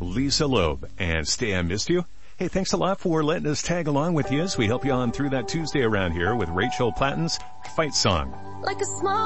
Lisa Loeb, and Stay I Missed You. Hey, thanks a lot for letting us tag along with you as we help you on through that Tuesday around here with Rachel Platten's Fight Song. Like a small